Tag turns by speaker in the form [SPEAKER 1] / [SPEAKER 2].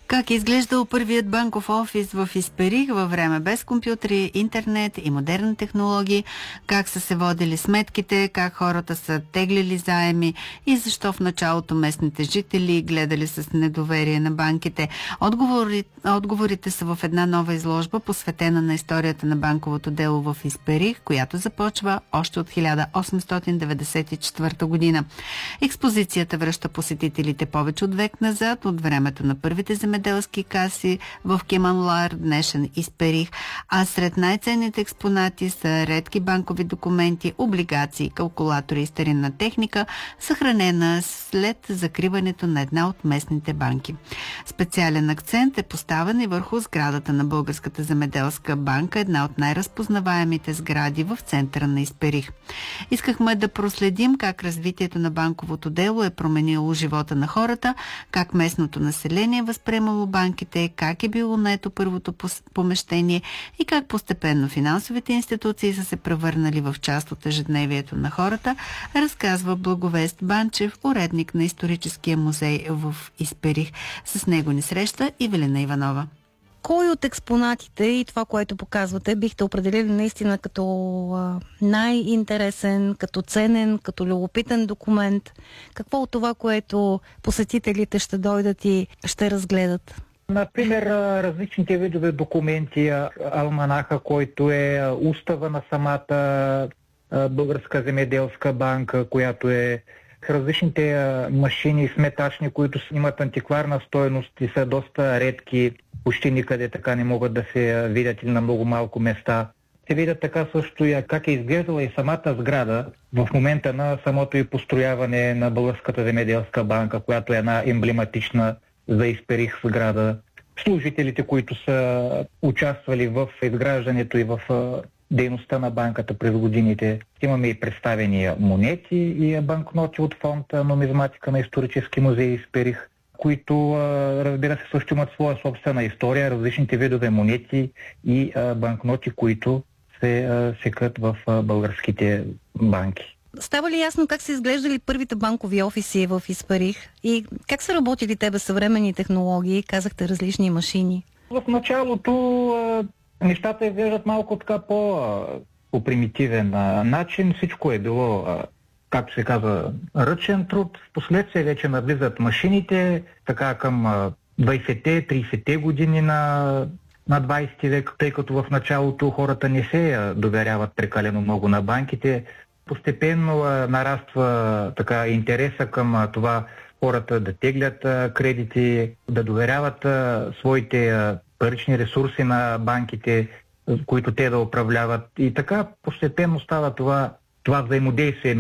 [SPEAKER 1] Как е изглеждал първият банков офис в Исперих във време без компютри, интернет и модерни технологии, как са се водили сметките, как хората са теглили заеми и защо в началото местните жители гледали с недоверие на банките. Отговорите са в една нова изложба, посветена на историята на банковото дело в Исперих, която започва още от 1894 година. Експозицията връща посетителите повече от век назад, от времето на първите земеделски каси в Кеманлар, днешен Исперих, а сред най-ценните експонати са редки банкови документи, облигации, калкулатори и старинна техника, съхранена след закриването на една от местните банки. Специален акцент е поставен и върху сградата на Българската земеделска банка, една от най-разпознаваемите сгради в центъра на Исперих. Искахме да проследим как развитието на банковото дело е променило живота на хората, как местното население е възприемало банките, как е било наето първото помещение и как постепенно финансовите институции са се превърнали в част от ежедневието на хората, разказва Благовест Банчев, уредник на историческия музей в Исперих. С него ни среща Ивелина Иванова.
[SPEAKER 2] Кой от експонатите и това, което показвате, бихте определили наистина като най-интересен, като ценен, като любопитен документ? Какво от това, което посетителите ще дойдат и ще разгледат?
[SPEAKER 3] Например, различните видове документи, алманаха, който е устава на самата Българска земеделска банка, която е различните машини, сметачни, които имат антикварна стойност и са доста редки, почти никъде така не могат да се видят или на много малко места. Се видят така също и как е изглеждала и самата сграда в момента на самото и построяване на Българската земеделска банка, която е една емблематична за Исперих сграда. Служителите, които са участвали в изграждането и в дейността на банката през годините. Имаме и представени монети и банкноти от фонд нумизматика на исторически музей Исперих, които, разбира се, също имат своя собствена история, различните видове монети и банкноти, които се секат в българските банки.
[SPEAKER 2] Става ли ясно как са изглеждали първите банкови офиси в Исперих и как са работили тебе съвременни технологии? Казахте различни машини.
[SPEAKER 3] В началото нещата изглеждат малко така по примитивен начин. Всичко е било, както се казва, ръчен труд. Впоследствие вече навлизат машините, така към 20-те, 30-те години на 20 век, тъй като в началото хората не се доверяват прекалено много на банките. Постепенно нараства така интереса към това хората да теглят кредити, да доверяват своите парични ресурси на банките, които те да управляват. И така постепенно става това взаимодействие